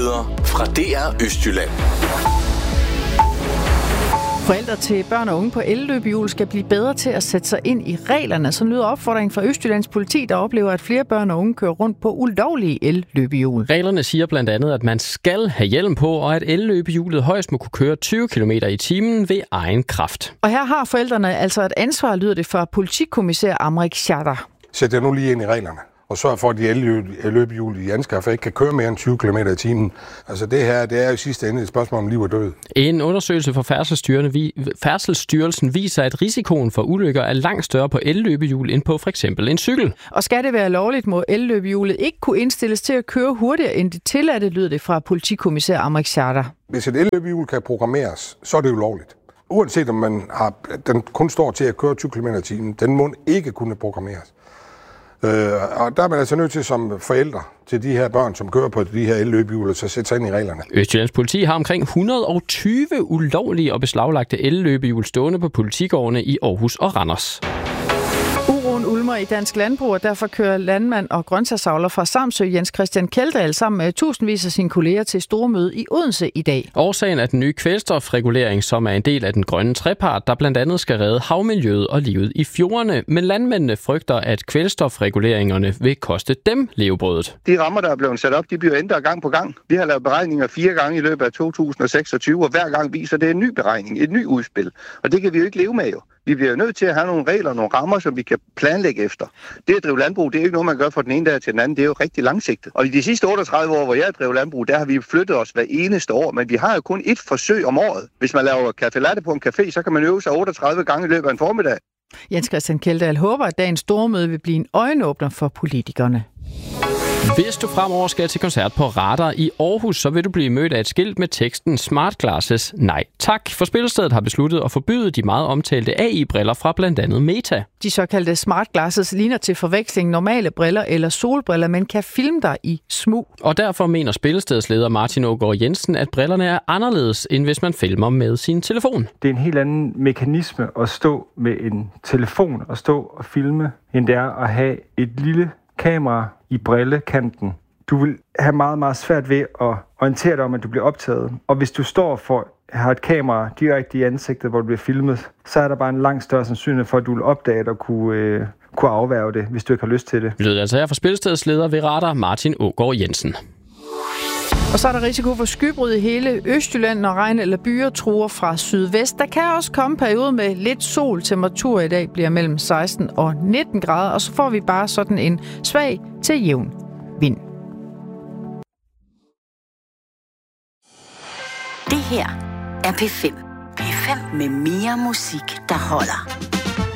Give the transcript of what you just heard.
Nyheder fra DR Østjylland. Forældre til børn og unge på elløbehjul skal blive bedre til at sætte sig ind i reglerne. Så lyder opfordringen fra Østjyllands politi, der oplever, at flere børn og unge kører rundt på ulovlige elløbehjul. Reglerne siger blandt andet, at man skal have hjelm på, og at elløbehjulet højst må kunne køre 20 km i timen ved egen kraft. Og her har forældrene altså et ansvar, lyder det fra politikommissær Amrik Shatter. Sæt jer nu lige ind i reglerne, og sørg for, at de elløbehjul i anskaffer ikke kan køre mere end 20 km i timen. Altså det her, det er jo sidste ende et spørgsmål om liv og død. En undersøgelse fra Færdselsstyrelsen viser, at risikoen for ulykker er langt større på elløbehjul end på f.eks. en cykel. Og skal det være lovligt, må elløbehjulet ikke kunne indstilles til at køre hurtigere end det tilladte, lyder det fra politikommissær Amrik Shatter. Hvis et elløbehjul kan programmeres, så er det jo lovligt. Uanset om den kun står til at køre 20 km i timen, den må ikke kunne programmeres. Og der er man altså nødt til som forældre til de her børn, som kører på de her elløbehjul, så sætte sig ind i reglerne. Østjyllands politi har omkring 120 ulovlige og beslaglagte elløbehjul stående på politigårdene i Aarhus og Randers. Uroen ulmer i dansk landbrug, og derfor kører landmand og grøntsagsavler fra Samsø, Jens Christian Kjeldahl, sammen med tusindvis af sine kolleger til stormøde i Odense i dag. Årsagen er den nye kvælstofregulering, som er en del af den grønne trepart, der blandt andet skal redde havmiljøet og livet i fjordene. Men landmændene frygter, at kvælstofreguleringerne vil koste dem levebrødet. De rammer, der er blevet sat op, de bliver ændret gang på gang. Vi har lavet beregninger 4 gange i løbet af 2026, og hver gang viser det en ny beregning, et nyt udspil. Og det kan vi jo ikke leve med jo. Vi bliver nødt til at have nogle regler, nogle rammer, som vi kan planlægge efter. Det at drive landbrug, det er ikke noget, man gør fra den ene dag til den anden. Det er jo rigtig langsigtet. Og i de sidste 38 år, hvor jeg drev landbrug, der har vi flyttet os hver eneste år. Men vi har jo kun ét forsøg om året. Hvis man laver café latte på en café, så kan man øve sig 38 gange i løbet af en formiddag. Jens Christian Kjeldahl håber, at dagens stormøde vil blive en øjenåbner for politikerne. Hvis du fremover skal til koncert på Radar i Aarhus, så vil du blive mødt af et skilt med teksten Smart Glasses nej tak. For spilstedet har besluttet at forbyde de meget omtalte AI-briller fra blandt andet Meta. De såkaldte Smart Glasses ligner til forveksling normale briller eller solbriller, men kan filme dig i smug. Og derfor mener spillestedets leder Martin Ågaard Jensen, at brillerne er anderledes, end hvis man filmer med sin telefon. Det er en helt anden mekanisme at stå med en telefon og stå og filme, end det er at have et lille kamera i brillekanten. Du vil have meget, meget svært ved at orientere dig om, at du bliver optaget. Og hvis du står for at have et kamera direkte i ansigtet, hvor du bliver filmet, så er der bare en langt større sandsynlighed for, at du vil opdage det og kunne afværge det, hvis du ikke har lyst til det. Det lyder altså her fra spilstedets leder ved Radar, Martin Ågaard Jensen. Og så er der risiko for skybrud i hele Østjylland, når regn eller byer truer fra sydvest. Der kan også komme perioder med lidt sol. Temperatur i dag bliver mellem 16 og 19 grader, og så får vi bare sådan en svag til jævn vind. Det her er P5. P5 med mere musik, der holder.